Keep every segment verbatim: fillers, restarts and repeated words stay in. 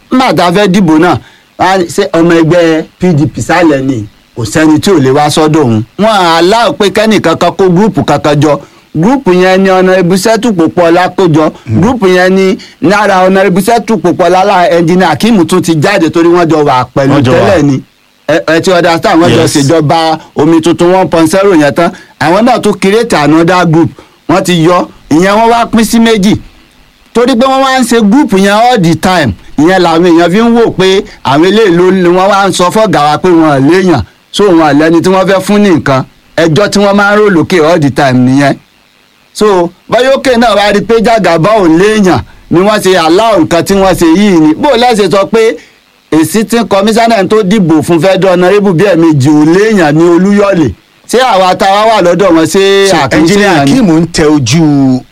má ta fẹ́ dìbò náà ṣé ọmọ ẹgbẹ́ P D P sálẹ̀ ni kò sẹ́ni tí ò lè wá sọ́dọ̀ òun wọn aláwọ̀ pé kẹ́nìkan kan kó gúrùpù kankan jọ gúrùpù yẹn ni Honorable Setu Popola kó jọ gúrùpù yẹn ni lára Honorable Setu Popola lára ẹnjìnì Akeem tún ti jáde torí wọ́n jọ wà pẹ̀lú tẹ́lẹ̀ ni ẹ ti ọ̀dà sáà wọ́n jọ ṣèjọba omi tuntun one point zero yẹn tán àwọn náà tún create another group wọ́n ti yọ ìyẹn wọ́n wá pín sí méjì torí pé wọ́n wá ń ṣe group yẹn all the time ìyẹn làwọn èèyàn fi ń wò pé àwọn eléyìí ló ni wọ́n wá ń sọ fọ́gà wa pé wọ́n léèyàn so wọn lẹ́ni tí wọ́n fẹ́ fún ní nǹkan ẹjọ́ tí wọ́n máa ń rò lókè all the time nìyẹn so báyọ̀kẹ́ náà wá rí i pé Jagaba ò léèyàn ni wọ́n ṣe aláwọ̀ nǹkan tí wọ́n ṣe yìí ni bó lẹ́sẹ̀ sọ pé èsì tí kọmíṣánná tó dìbò fún federal honorable bíi ẹ̀mejì ò léèyàn ní Olúyọ̀lé ṣé àwa táwa wà lọ́dọ̀ wọn ṣé àkíńṣe ẹnjìnìà Akeem ń tẹ ojú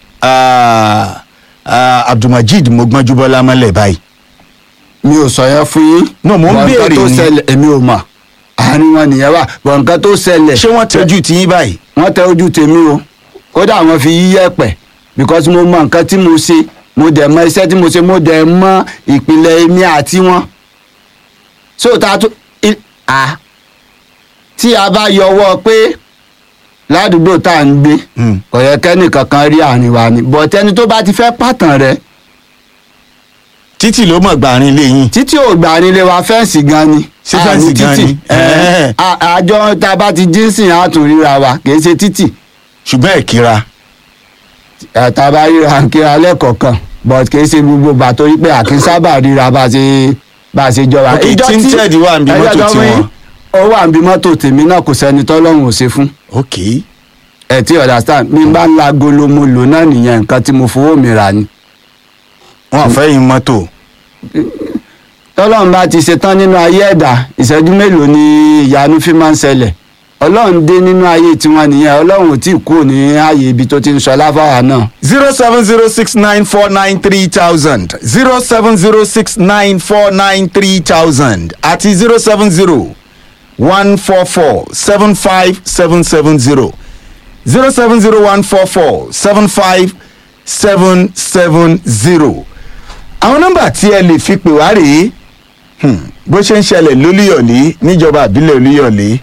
Abdulmajid Mogbonjubola mọ́lẹ̀ báyìí. mi ò sọ yẹn fún yín. no mo ń béèrè ni èmi ò mọ̀ àárín wọn nìyẹn wà bọ̀ nǹkan tó ṣẹlẹ̀. ṣé wọ́n tẹ ojú tiyín báyìí. wọ́n tẹ ojú tèmi o kódà wọ́n fi yíyẹ pẹ̀ because mo mọ nǹkan tí mo ṣe mo dẹ̀ mọ iṣẹ́ tí mo ṣe mo dẹ̀ mọ ìpìlẹ̀ èmi àti wọn. so ta tó a tí a bá yọwọ́ pé ládùúgbò tá à ń gbé kò yẹ kẹ́nìkan kan rí àárín wa ni but ẹni tó bá ti fẹ́ pàtàn rẹ̀. títì ló mọ̀ gbàrin lé yín. títì ò gbàrin lé wa fẹ́ǹsì gan ni. ṣé fẹ́ǹsì gan ni. àjọ tá a bá ti jínsìn á tún ríra wa kì í ṣe títì. ṣùgbọ́n ẹ̀ kíra. tá a bá ríra ń kíra lẹ́ẹ̀kọ̀ọ̀kan but kì í ṣe gbogbo gbà torí pé àkín sábà ríra bá a ṣe bá a ṣe jọra. ok tinted wà níbi mọ́tò tiwọn. ó wà níbi mọ́tò tèmi náà kò sẹ́ni tọ́lọ́run ò ṣe fún. ok. ẹ ti understand mi bá ń la golo mo lò náà nìyẹn nǹkan tí mo fowó mi rà ni. wọn fẹ́ yin mọ́tò. tọ́lọ́run bá ti ṣetán nínú ayé ẹ̀dá ìṣẹ́jú mélòó ni ìyanu fi máa ń ṣẹlẹ̀ ọlọ́run dé nínú ayé tiwọn nìyẹn ọlọ́run ò tí ì kúrò ní ààyè ibi tó ti ń sọ láfáà náà. zero seven zero six nine four nine three thousand zero seven zero six nine four nine three thousand àti zero seven zero one four four seven five seven seven zero zero seven zero one four four seven five seven seven zero. àwọn nọ́mbà tí ẹ lè fi pè wá rèé bó ṣe ń ṣẹlẹ̀ lólúyọ̀lé níjọba àbílẹ̀ olúyọ̀lé.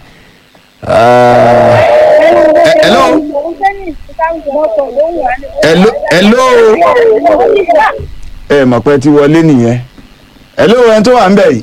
hello hello hello ẹ mọ̀ pé ti wọlé nìyẹn. hello ẹni tó wà ń bẹ̀ yìí.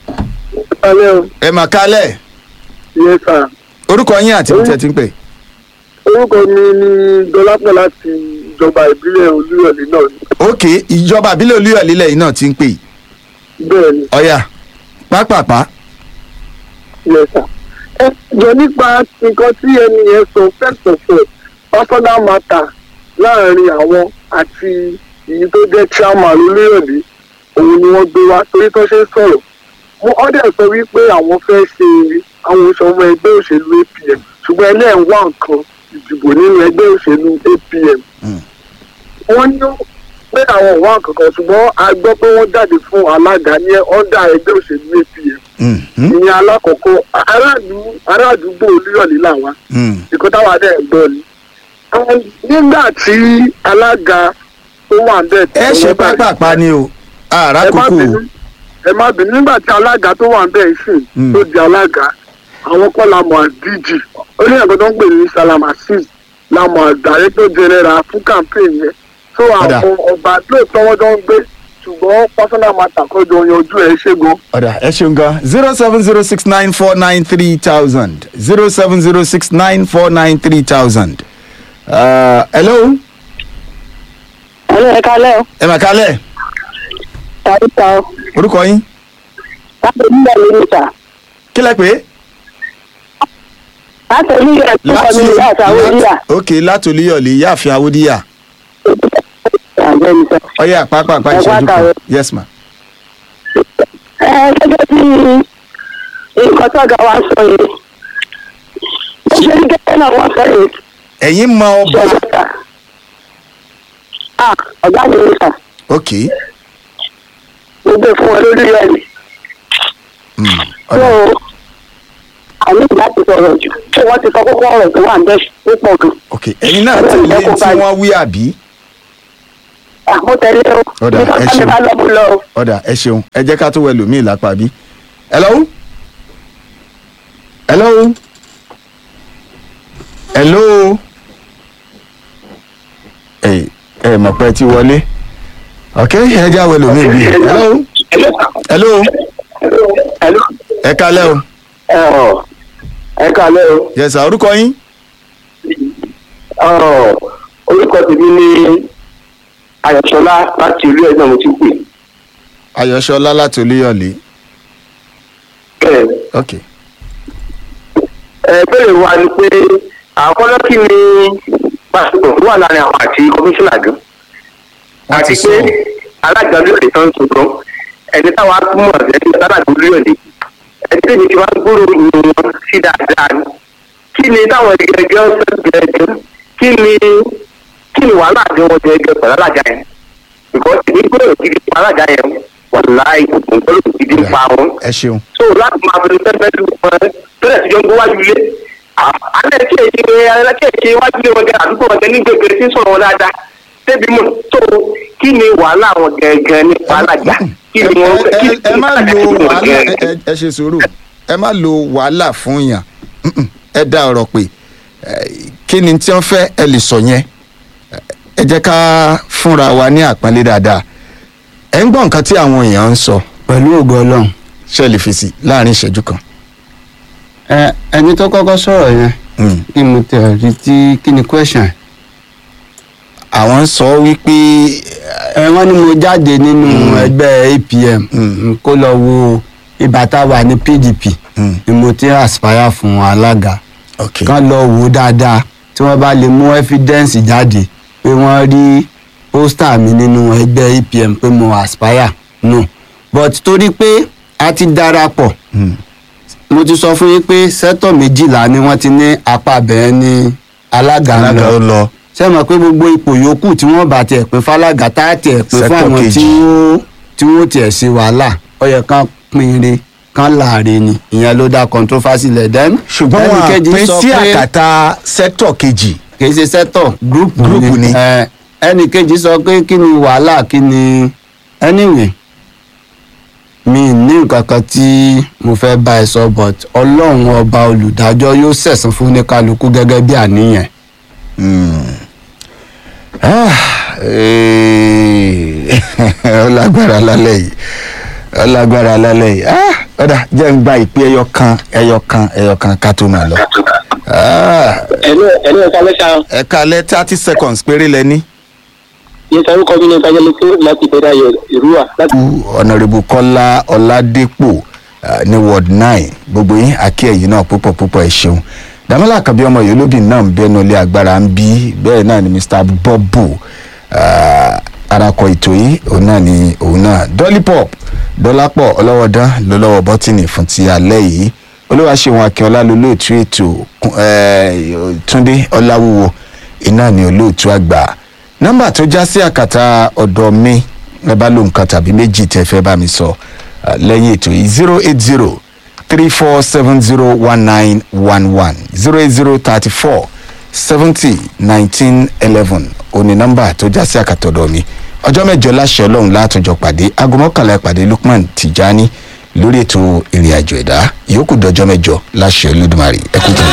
ẹ mà kálẹ̀. yes sir. orúkọ yín àti ibi tí ẹ ti ń pè. orúkọ mi ni Dọlápọ̀ láti ìjọba ìbílẹ̀ olúyọ̀lé náà. ok ìjọba ìbílẹ̀ olúyọ̀lé lẹ́yìn náà ti ń pè. bẹ́ẹ̀ni. ọ̀yà pápápá. yes sir. ẹ jọ nípa nǹkan tí ẹni yẹn sọ first of all personal matter láàrin àwọn àti èyí tó jẹ́ chairman olúyọ̀lé òun ni wọ́n gbé wá torí tó ṣe ń sọ̀rọ̀ mo ọdẹ sọ wípé àwọn fẹ́ ṣe àwọn òṣèlú ẹgbẹ́ òṣèlú A P M ṣùgbọ́n ẹlẹ́yìn wá nǹkan ìdìbò nínú ẹgbẹ́ òṣèlú A P M. wọ́n ní pé àwọn wá nǹkan kan ṣùgbọ́n a gbọ́ pé wọ́n jáde fún alága ní ọ́ndà ẹgbẹ́ òṣèlú A P M. ìyẹn alákọ̀ọ́kọ́ aráàdúgbò olúyọ̀lé làwọn ìkọ́tàwá dẹ̀ ń gbọ́ ni. nígbà tí alága tó wà ń bẹ̀ tí ẹ ṣe pápápá ni o àrà kúkú o. ẹ má bínú nígbà tí alága tó wà ń bẹ̀ sìn tó di alága àwọn kọ́ la mọ̀ àdíjì ó ní ẹ̀kọ́ tó ń pè ní Salam Azeez la mọ̀ director general fún campaign yẹn tó àwọn ọba lóòótọ́ wọ́n jọ ń gbé ṣùgbọ́n personal matter kọjọ yanjú ẹ̀ ṣe gan. ọ̀dà ẹ ṣeun gan zero seven zero six nine four nine three thousand zero seven zero six nine four nine three thousand. hello. hello ẹ kálẹ́ o. ẹ mà kálẹ̀. tàbíta o. orúkọ yín. láti oníyọ̀ lè níta. kí lẹ pé. láti oníyọ̀ lè níta mi láti Awódíyà. ok láti Olúyọ̀lé yáàfin Awódíyà. ọyẹ àpapọ̀ àpá ìṣẹ́jú kan yes ma. ẹ gẹ́gẹ́ bí nǹkan tó ga wa sọ yìí ó ṣe ní gẹ́gẹ́ náà wọ́n sọ yìí. ẹ̀yin mọ ọba. ah ọ̀gá mi ní sà. ok. gbogbo fún ọ lórí rẹ̀ ni. so àmì láti sọ̀rọ̀ jù tí wọ́n ti sọ kókó ọ̀rọ̀ tó wà ń bẹ́ púpọ̀ gan. ok ẹ̀yin náà tẹ̀lé tí wọ́n wí àbí. àmọ́ tẹ̀lé o. Ọ̀dà, ẹ ṣeun. mi bá lọ mo lọ o. ọ̀dà ẹ ṣeun ẹ jẹ́ ká tó wẹ lòmíì lápá bí. hello hello hello ẹ ẹ mọ̀ pé ẹ ti wọlé ok ẹ jẹ́ àwẹ lòmíì bí. hello hello Hello. ẹ kálẹ́ o. Ọ̀, ẹ kálẹ́ o. yes sir orúkọ yín. Ọ̀, orúkọ tèmi ní Ayọ̀ṣọlá láti ìlú ẹ̀ náà mo ti pè. ayọ̀ṣọlá láti olúyọ̀lé. Ẹ ok ẹ bẹ̀rẹ̀ wa ni pé àkọ́lọ́ kí ni pásítọ̀ tó wà láàrin àwọn àti kọmíṣánná gan. wọ́n ti Àti sọ. pé alága orílẹ̀-èdè tó ń tuntun ẹni táwa mọ̀ ẹni alága orílẹ̀-èdè ẹni tí èmi ti wá gbúrò ìyẹn sí dáadáa ni. Kí ni táwọn ẹgbẹ́ ọ̀sẹ̀ gẹ̀ẹ́gẹ́ kí ni kí ni wàhálà àti wọn gẹ̀ẹ́gẹ́ pẹ̀lú alága yẹn? Because èmi gbọ́dọ̀ ti di alága yẹn wà láì gbọ́dọ̀ ti di pa wọn. ẹ ṣeun. So láti máa fi tẹ́tẹ́ lu wọn tẹ́lẹ̀ tí jọ ń gbọ́ wájú ilé. Alẹ́ tí èyí ni alẹ́ tí èyí wájú ilé wọn gẹ àdúgbò wọn gẹ ní gbègbè tí ń sọ̀rọ̀ wọn dáadáa. Débi mọ̀ tó kí ni wàhálà wọn gẹ̀ẹ́gẹ́ nípa alága? Kí ni wọ́n fẹ́ kí ẹ ẹ má lo wọn wàhálà gẹ̀ẹ́gẹ́? ẹ ẹ ṣe sùúrù ẹ má lo wàhálà fún yàn Mm-mm. ẹ dá ọ̀rọ̀ pé kí ni tí wọ́n fẹ́ ẹ lè sọ yẹn ẹ jẹ́ ká fúnra wa ní àpọ́nlé dáadáa ẹ ń gbọ́ nǹkan tí àwọn èèyàn ń sọ pẹ̀lú ògo ọlọ́run. ṣe lè fèsì láàrin ìṣẹ́jú kan. ẹ ẹni tó kọ́kọ́ sọ̀rọ̀ yẹn Mm. kí mo tẹ̀ rí tí kí ni question ẹ̀. àwọn ń sọ wípé ẹ wọ́n ní mo jáde nínú ẹgbẹ́ A P M Mm. kó lọ wo ìgbà tá a wà ní P D P Mm. ni mo ti aspire fún alága ok kán lọ wò ó dáadáa tí wọ́n bá lè mú evidence jáde pé wọ́n rí pósítà mi nínú ẹgbẹ́ A P M pé mo aspire no but torí pé a ti darapọ̀ Mm. mo ti sọ fún yín pé sẹ́tọ̀ méjìlá ni wọ́n ti ní apá bẹ́ẹ̀ ní alága ń alága ó lọ lọ ṣé mọ̀ pé gbogbo ipò yòókù tí wọ́n bá tiẹ̀ pín fálága tá a tiẹ̀ pín fún Sẹ́tọ̀ àwọn kejì. tí wọ́n tí wọ́n tiẹ̀ ṣe wàhálà ó yẹ kán pinre kán láàrin ni ìyẹn ló dá controversy lẹ̀ dẹ́n. ṣùgbọ́n wọn ẹnìkejì pín sọ sí pé àkàtà sẹ́tọ̀ kejì. kì í ṣe sẹ́tọ̀ gúrùpù Gúrùpù ni. ẹ ẹnìkejì sọ pé kí ni wàhálà kí ni anyway mi ní nǹkan kan tí mo fẹ́ bá ẹ sọ but ọlọ́run ọba olùdájọ́ yóò ṣẹ̀san fún oníkálukú gẹ́gẹ́ bí àníyàn. Ah, eh, ó lágbára lálẹ́ yìí ó lágbára lálẹ́ yìí ah ọ̀dà jẹ́ ń gba ìpè ẹyọ kan ẹyọ kan ẹyọ kan ká tó máa lọ. Ah, Ẹ̀lú ẹ̀lú ẹ̀ka lẹ́ka ẹ kalẹ̀ thirty seconds péré lẹ ní. yẹn sáré kọ́ mi ní ẹ̀ka jẹ́lẹ́kẹ́ láti bẹ̀rẹ̀ ayọ̀ ìrúwà láti. ọ̀nàrẹ́bù kọ́lá ọ̀làdẹ́pọ̀ ah, ní ward nine gbogbo yín àkí ẹ̀yìn náà púpọ̀ púpọ̀ ẹ̀ ṣeun. dàmọ́lá àkàbí ọmọ yìí olóbì náà ń bẹ́nu ilé agbára ń bí bẹ́ẹ̀ náà ni mr bọ́bù arakọ̀ ètò yìí òun náà ni òun náà dolly pop dọ́lápọ̀ ọlọ́wọ́dán ló lọ́wọ́ bọ́tìnì fún ti alẹ́ yìí olúwaṣẹ́wọ̀n akínọlá lolóòtú ètò eh, túndé ọláwúwo iná ni olóòtú àgbà nọ́mbà tó já sí àkàtà ọ̀dọ̀ mi ẹ bá lóun kan tàbí méjì tẹ́ fẹ́ bá mi sọ ah, lẹ́yìn ètò yìí zero eight zero three four seven zero one nine one one zero eight zero thirty four seventy nineteen eleven òní nọ́mbà tó já sí àkàtọ̀dọ̀ mi ọjọ́ mẹ́jọ láṣẹ ọlọ́run látọjọ́ pàdé aago mọ́kànlá ìpàdé Lukman Tijani lórí ètò ìrìn àjò ẹ̀dá ìyókù dọjọ́ mẹ́jọ láṣẹ Olódùmarè ẹkú tó.